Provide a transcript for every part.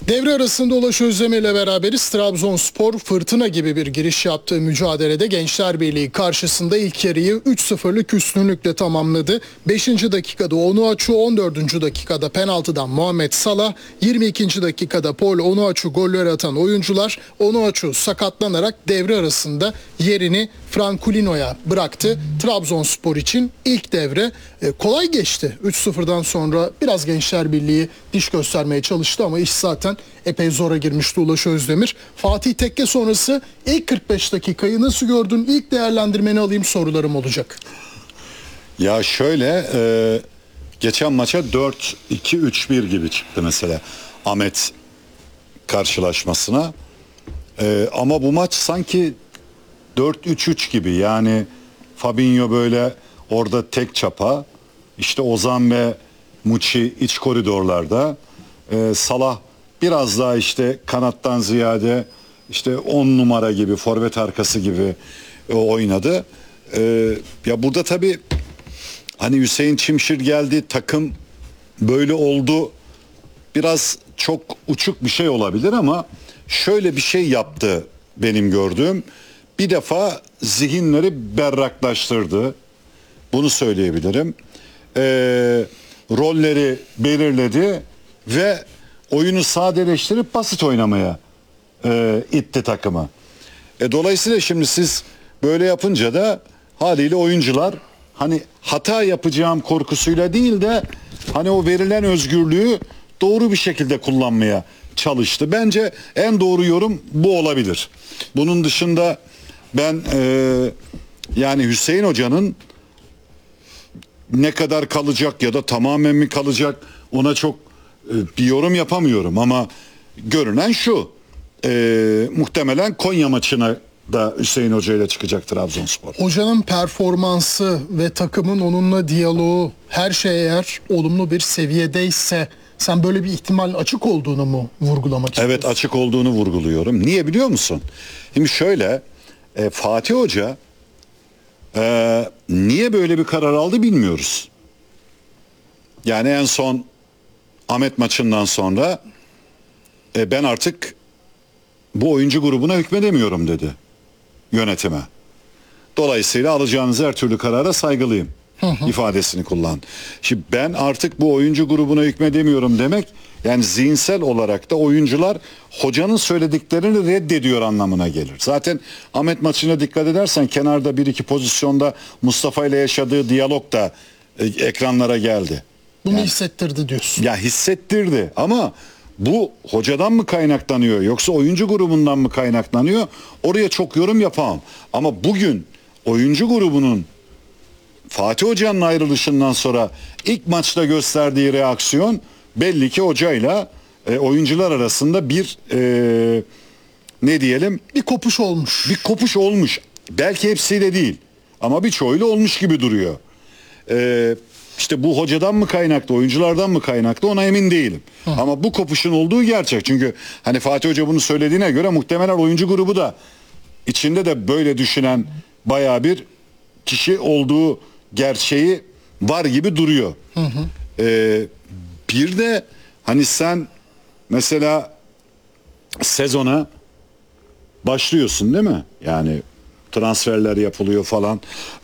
Devre arasında Ulaş Özdemir ile beraberiz. Trabzonspor fırtına gibi bir giriş yaptığı mücadelede Gençler Birliği karşısında ilk yarıyı 3-0'lık üstünlükle tamamladı. 5. dakikada Onuachu, 14. dakikada penaltıdan Muhammed Salah, 22. dakikada Paul Onuachu golleri atan oyuncular. Onuachu sakatlanarak devre arasında yerini Franculino'ya bıraktı. Trabzonspor için ilk devre kolay geçti. 3-0'dan sonra biraz Gençler Birliği diş göstermeye çalıştı ama iş zaten epey zora girmişti Ulaş Özdemir. Fatih Tekke sonrası ilk 45 dakikayı nasıl gördün? İlk değerlendirmeni alayım, sorularım olacak. Ya şöyle, geçen maça 4-2-3-1 gibi çıktı mesela Ahmet karşılaşmasına. Ama bu maç sanki 4-3-3 gibi, yani Fabinho böyle orada tek çapa, işte Ozan ve Muçi iç koridorlarda, Salah biraz daha işte kanattan ziyade işte 10 numara gibi, forvet arkası gibi oynadı. Ya burada tabii hani Hüseyin Çimşir geldi, takım böyle oldu, biraz çok uçuk bir şey olabilir ama şöyle bir şey yaptı benim gördüğüm. Bir defa zihinleri berraklaştırdı. Bunu söyleyebilirim. Rolleri belirledi ve oyunu sadeleştirip basit oynamaya itti takımı. Dolayısıyla şimdi siz böyle yapınca da haliyle oyuncular hani hata yapacağım korkusuyla değil de hani o verilen özgürlüğü doğru bir şekilde kullanmaya çalıştı. Bence en doğru yorum bu olabilir. Bunun dışında ben yani Hüseyin Hoca'nın ne kadar kalacak ya da tamamen mi kalacak, ona çok bir yorum yapamıyorum ama görünen şu, muhtemelen Konya maçına da Hüseyin Hoca ile çıkacak Trabzonspor. Hocanın performansı ve takımın onunla diyaloğu, her şey eğer olumlu bir seviyedeyse sen böyle bir ihtimal açık olduğunu mu vurgulamak istiyorsun? Evet, açık olduğunu vurguluyorum. Niye biliyor musun? Şimdi şöyle, Fatih Hoca niye böyle bir karar aldı bilmiyoruz. Yani en son Ahmet maçından sonra ben artık bu oyuncu grubuna hükmedemiyorum dedi yönetime. Dolayısıyla alacağınız her türlü karara saygılıyım ifadesini kullan. Şimdi ben artık bu oyuncu grubuna hükmedemiyorum demek, yani zihinsel olarak da oyuncular hocanın söylediklerini reddediyor anlamına gelir. Zaten Ahmet maçına dikkat edersen kenarda bir iki pozisyonda Mustafa ile yaşadığı diyalog da ekranlara geldi. Bunu hissettirdi diyorsun. Ya hissettirdi ama bu hocadan mı kaynaklanıyor yoksa oyuncu grubundan mı kaynaklanıyor? Oraya çok yorum yapamam. Ama bugün oyuncu grubunun Fatih Hoca'nın ayrılışından sonra ilk maçta gösterdiği reaksiyon belli ki hocayla oyuncular arasında bir ne diyelim, Bir kopuş olmuş. bir kopuş olmuş. Belki hepsiyle değil ama birçoğuyla olmuş gibi duruyor. İşte bu hocadan mı kaynaklı, oyunculardan mı kaynaklı, ona emin değilim. Ama bu kopuşun olduğu gerçek. Çünkü hani Fatih Hoca bunu söylediğine göre muhtemelen oyuncu grubu da içinde de böyle düşünen bayağı bir kişi olduğu gerçeği var gibi duruyor. Bir de hani sen mesela sezona başlıyorsun değil mi? Yani transferler yapılıyor falan.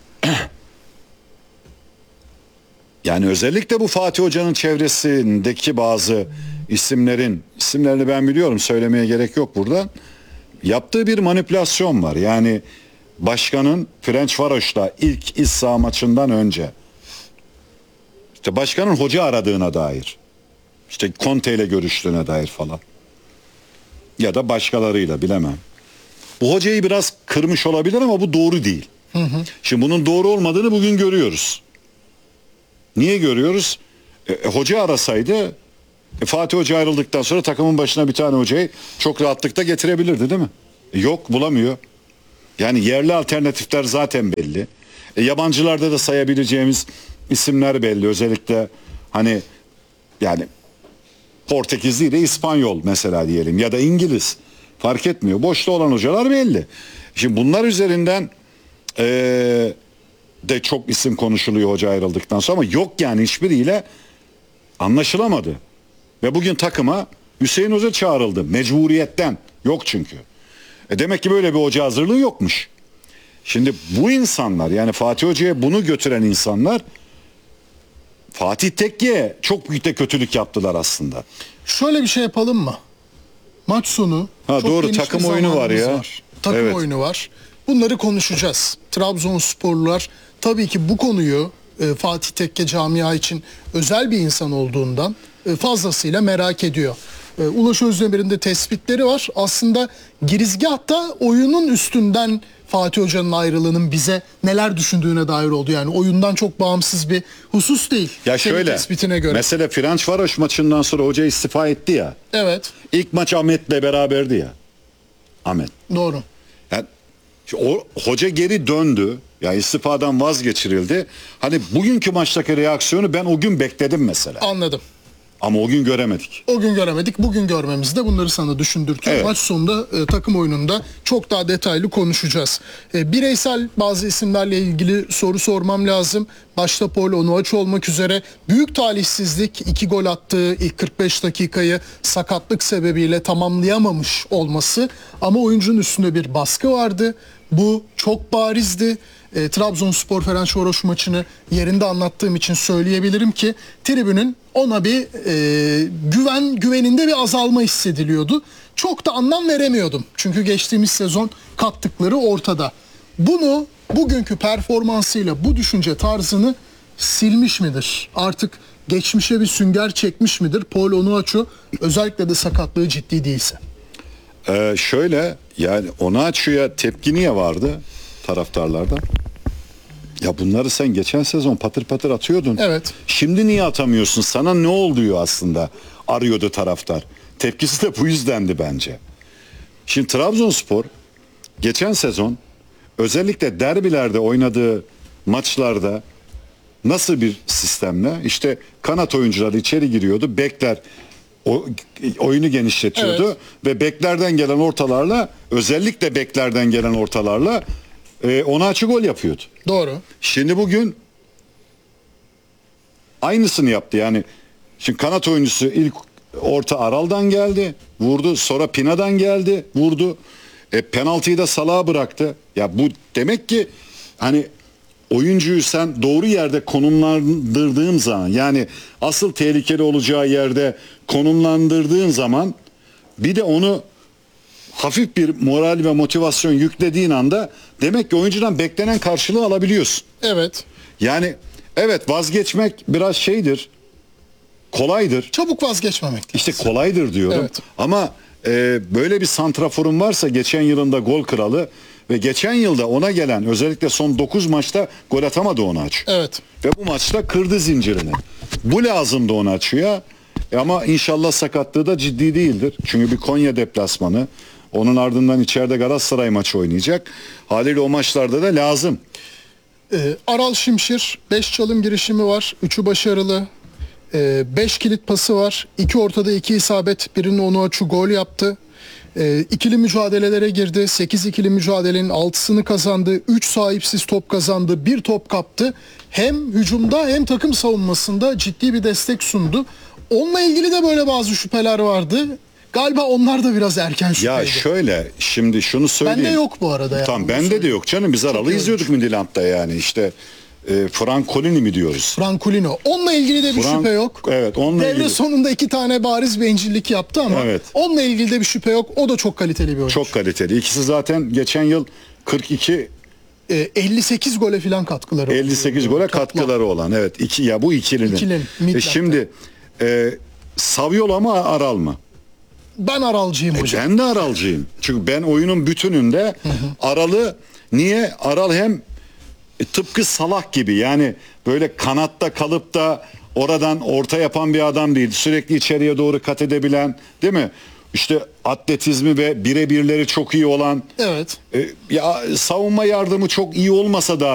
Yani özellikle bu Fatih Hoca'nın çevresindeki bazı isimlerini ben biliyorum, söylemeye gerek yok buradan. Yaptığı bir manipülasyon var. Yani başkanın Ferencvaros'la ilk iç saha maçından önce işte başkanın hoca aradığına dair, işte Conte ile görüştüğüne dair falan, ya da başkalarıyla, bilemem. Bu hocayı biraz kırmış olabilir ama bu doğru değil. Şimdi bunun doğru olmadığını bugün görüyoruz. Niye görüyoruz? Hoca arasaydı Fatih Hoca ayrıldıktan sonra takımın başına bir tane hocayı çok rahatlıkla getirebilirdi değil mi? Yok, bulamıyor. Yani yerli alternatifler zaten belli. Yabancılarda da sayabileceğimiz isimler belli. Özellikle hani yani Portekiz değil de İspanyol mesela diyelim, ya da İngiliz, fark etmiyor. Boşta olan hocalar belli. Şimdi bunlar üzerinden de çok isim konuşuluyor hoca ayrıldıktan sonra ama yok, yani hiçbiriyle anlaşılamadı. Ve bugün takıma Hüseyin Hoca çağrıldı mecburiyetten. Yok çünkü. Demek ki böyle bir hoca hazırlığı yokmuş. Şimdi bu insanlar, yani Fatih Hoca'ya bunu götüren insanlar Fatih Tekke'ye çok büyük de kötülük yaptılar aslında. Şöyle bir şey yapalım mı? Maç sonu çok doğru, geniş takım bir oyunu var zamanımız ya. Takım Evet. oyunu var. Bunları konuşacağız. Trabzonsporlular tabii ki bu konuyu Fatih Tekke camia için özel bir insan olduğundan fazlasıyla merak ediyor. Ulaş Özdemir'in de tespitleri var. Aslında girizgahta oyunun üstünden Fatih Hoca'nın ayrılığının bize neler düşündüğüne dair oldu. Yani oyundan çok bağımsız bir husus değil. Ya Senin şöyle, tespitine göre. mesela Ferencvaros maçından sonra hoca istifa etti ya. Evet, İlk maç Ahmet'le beraberdi ya. Ahmet. doğru. Yani o hoca geri döndü. Ya istifadan vazgeçirildi. Hani bugünkü maçtaki reaksiyonu ben o gün bekledim mesela. Anladım. Ama o gün göremedik. O gün göremedik. Bugün görmemiz de bunları sana düşündürtüyor. Evet. Maç sonunda takım oyununda çok daha detaylı konuşacağız. Bireysel bazı isimlerle ilgili soru sormam lazım. Başta Paul Onuachu olmak üzere büyük talihsizlik, 2 gol attığı ilk 45 dakikayı sakatlık sebebiyle tamamlayamamış olması. Ama oyuncunun üstünde bir baskı vardı. Bu çok barizdi. Trabzonspor Ferencvaros maçını yerinde anlattığım için söyleyebilirim ki tribünün ona bir güveninde bir azalma hissediliyordu. Çok da anlam veremiyordum. Çünkü geçtiğimiz sezon kattıkları ortada. Bunu bugünkü performansıyla bu düşünce tarzını silmiş midir? Artık geçmişe bir sünger çekmiş midir Paul Onuachu, özellikle de sakatlığı ciddi değilse? Şöyle, yani Onuachu'ya tepki niye vardı taraftarlardan? Ya bunları sen geçen sezon patır patır atıyordun. Evet. Şimdi niye atamıyorsun? Sana ne oluyor aslında? Arıyordu taraftar. Tepkisi de bu yüzdendi bence. Şimdi Trabzonspor geçen sezon özellikle derbilerde oynadığı maçlarda nasıl bir sistemle, işte kanat oyuncuları içeri giriyordu. Bekler oyunu genişletiyordu. Evet. Ve beklerden gelen ortalarla, özellikle beklerden gelen ortalarla Onuachu gol yapıyordu. Doğru. Şimdi bugün aynısını yaptı. Yani şimdi kanat oyuncusu ilk orta Aral'dan geldi, vurdu. Sonra Pina'dan geldi, vurdu. Penaltıyı da Salah'a bıraktı. Ya bu demek ki hani oyuncuyu sen doğru yerde konumlandırdığın zaman, yani asıl tehlikeli olacağı yerde konumlandırdığın zaman, bir de onu hafif bir moral ve motivasyon yüklediğin anda demek ki oyuncudan beklenen karşılığı alabiliyorsun. Evet. Yani evet, vazgeçmek biraz şeydir, kolaydır. Çabuk vazgeçmemek. İşte kolaydır diyorum. Evet. Ama böyle bir santraforun varsa, geçen yılında gol kralı ve geçen yılda ona gelen özellikle son 9 maçta gol atamadı Onuachu. Evet. Ve bu maçta kırdı zincirini. Bu lazımdı Onuachu'ya. Ama inşallah sakatlığı da ciddi değildir. Çünkü bir Konya deplasmanı. Onun ardından içeride Galatasaray maçı oynayacak. Haliyle o maçlarda da lazım. Aral Şimşir 5 çalım girişimi var. 3'ü başarılı. 5 kilit pası var. 2 ortada 2 isabet. Birini Onuachu gol yaptı. İkili mücadelelere girdi. 8 ikili mücadelenin 6'sını kazandı. 3 sahipsiz top kazandı. 1 top kaptı. Hem hücumda hem takım savunmasında ciddi bir destek sundu. Onunla ilgili de böyle bazı şüpheler vardı. Galiba onlar da biraz erken şüpheydi. Ya şöyle, şimdi şunu söyleyeyim. Bende yok bu arada. Yani. Tamam, bende de yok canım. Biz Aral'ı izliyorduk Midland'da yani. İşte Francolini mi diyoruz? Francolino. Onunla ilgili de bir şüphe yok. Evet, onunla Devre ilgili. sonunda 2 tane bariz bencillik yaptı ama Evet. onunla ilgili de bir şüphe yok. O da çok kaliteli bir oyuncu. Çok kaliteli. İkisi zaten geçen yıl 42 58 gole falan katkıları. 58 gole Toplam. katkıları olan. Evet, bu ikilinin. İkilinin, Midland'da. Şimdi Saviola mı Aral mı? Ben Aralcıyım hocam. Ben de Aralcıyım. Çünkü ben oyunun bütününde Aral'ı, niye? Aral hem tıpkı Salah gibi, yani böyle kanatta kalıp da oradan orta yapan bir adam değil. Sürekli içeriye doğru kat edebilen, değil mi? İşte atletizmi ve birebirleri çok iyi olan, Evet. ya savunma yardımı çok iyi olmasa da